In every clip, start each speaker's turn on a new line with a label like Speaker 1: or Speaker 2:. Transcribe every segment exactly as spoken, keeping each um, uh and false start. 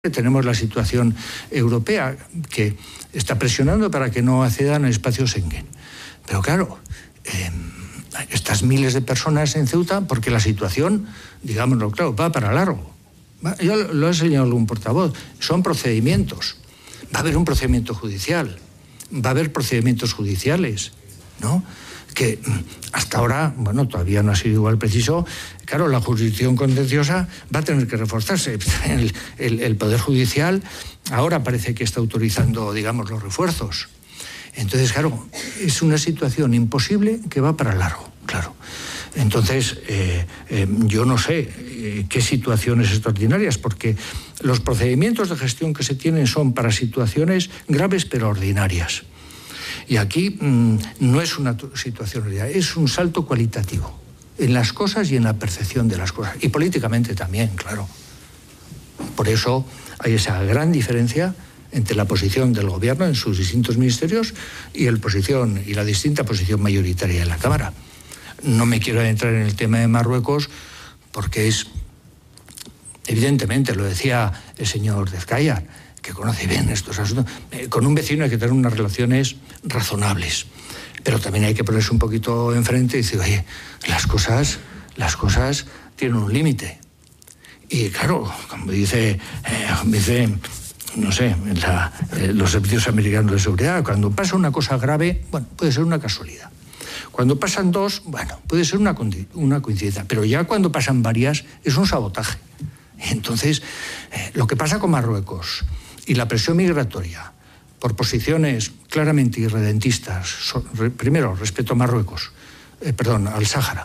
Speaker 1: Tenemos la situación europea que está presionando para que no accedan al espacio Schengen. Pero claro, eh, estas miles de personas en Ceuta, porque la situación, digámoslo claro, va para largo. Va, ya lo, lo ha señalado algún portavoz, son procedimientos. Va a haber un procedimiento judicial, va a haber procedimientos judiciales, ¿no? Que hasta ahora, bueno, todavía no ha sido igual preciso. Claro, la jurisdicción contenciosa va a tener que reforzarse. El, el, el Poder Judicial ahora parece que está autorizando, digamos, los refuerzos. Entonces, claro, es una situación imposible que va para largo, claro. Entonces, eh, eh, yo no sé eh, qué situaciones extraordinarias, porque los procedimientos de gestión que se tienen son para situaciones graves pero ordinarias. Y aquí mmm, no es una situación ordinaria, es un salto cualitativo en las cosas y en la percepción de las cosas. Y políticamente también, claro. Por eso hay esa gran diferencia entre la posición del gobierno en sus distintos ministerios y, el posición, y la distinta posición mayoritaria en la Cámara. No me quiero entrar en el tema de Marruecos porque es, evidentemente, lo decía el señor Dezkayar, que conoce bien estos asuntos, eh, con un vecino hay que tener unas relaciones razonables. Pero también hay que ponerse un poquito enfrente y decir, oye, las cosas, las cosas tienen un límite. Y claro, como dice, eh, dice no sé, la, eh, los servicios americanos de seguridad, cuando pasa una cosa grave, bueno, puede ser una casualidad. Cuando pasan dos, bueno, puede ser una, una coincidencia. Pero ya cuando pasan varias, es un sabotaje. Entonces, eh, lo que pasa con Marruecos y la presión migratoria por posiciones claramente irredentistas, so, re, primero respecto a Marruecos, eh, perdón, al Sáhara,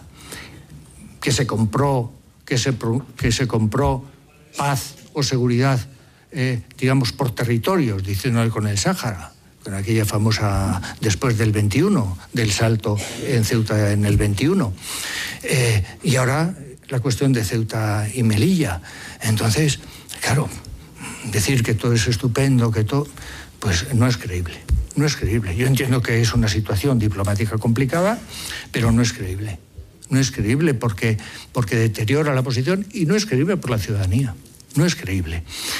Speaker 1: que se compró, que se, que se compró paz o seguridad, eh, digamos, por territorios, diciendo con el Sáhara, con aquella famosa, después del veintiuno, del salto en Ceuta en el veintiuno, eh, y ahora la cuestión de Ceuta y Melilla. Entonces, claro, decir que todo es estupendo, que todo, pues no es creíble, no es creíble. Yo entiendo que es una situación diplomática complicada, pero no es creíble. No es creíble porque, porque deteriora la posición y no es creíble por la ciudadanía. No es creíble.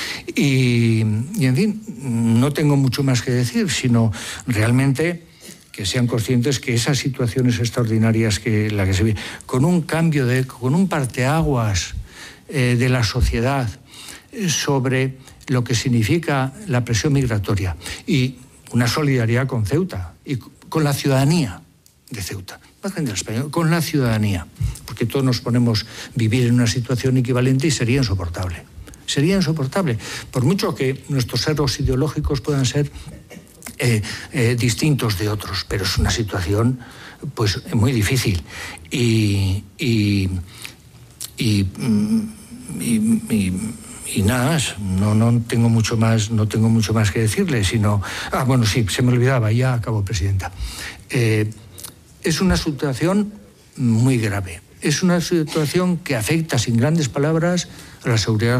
Speaker 1: Y, y, en fin, no tengo mucho más que decir, sino realmente que sean conscientes que esas situaciones extraordinarias que la que se vive, con un cambio, de, con un parteaguas eh, de la sociedad eh, sobre lo que significa la presión migratoria y una solidaridad con Ceuta y con la ciudadanía de Ceuta, con la ciudadanía, porque todos nos ponemos a vivir en una situación equivalente y sería insoportable. Sería insoportable, por mucho que nuestros ceros ideológicos puedan ser eh, eh, distintos de otros, pero es una situación pues muy difícil y y, y, y, y, y nada más, no, no tengo mucho más, no tengo mucho más que decirle, sino ah bueno sí, se me olvidaba, ya acabo, presidenta. Eh, es una situación muy grave. Es una situación que afecta, sin grandes palabras, a la seguridad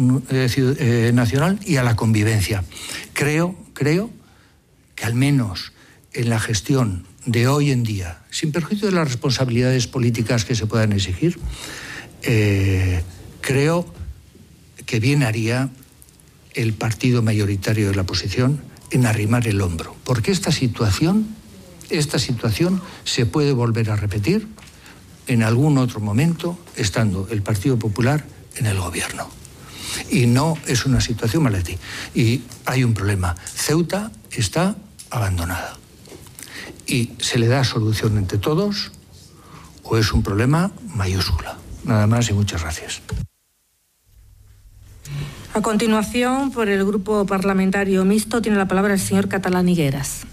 Speaker 1: eh, nacional y a la convivencia. Creo, creo que al menos en la gestión de hoy en día, sin perjuicio de las responsabilidades políticas que se puedan exigir, eh, creo que bien haría el partido mayoritario de la oposición en arrimar el hombro, porque esta situación, esta situación se puede volver a repetir en algún otro momento, estando el Partido Popular en el gobierno. Y no es una situación maletí. Y hay un problema. Ceuta está abandonada. Y se le da solución entre todos o es un problema mayúscula. Nada más y muchas gracias.
Speaker 2: A continuación, por el Grupo Parlamentario Mixto, tiene la palabra el señor Catalán Higueras.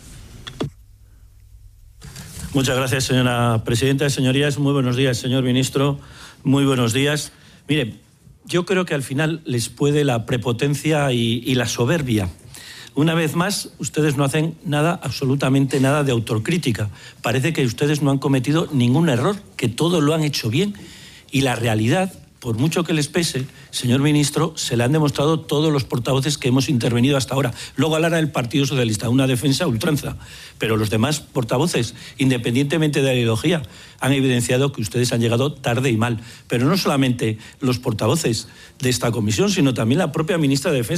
Speaker 3: Muchas gracias, señora presidenta. Señorías, muy buenos días. Señor ministro, muy buenos días. Mire, yo creo que al final les puede la prepotencia y, y la soberbia. Una vez más, ustedes no hacen nada, absolutamente nada de autocrítica. Parece que ustedes no han cometido ningún error, que todo lo han hecho bien. Y la realidad por mucho que les pese, señor ministro, se le han demostrado todos los portavoces que hemos intervenido hasta ahora. Luego hablará el Partido Socialista, una defensa a ultranza. Pero los demás portavoces, independientemente de la ideología, han evidenciado que ustedes han llegado tarde y mal. Pero no solamente los portavoces de esta comisión, sino también la propia ministra de Defensa.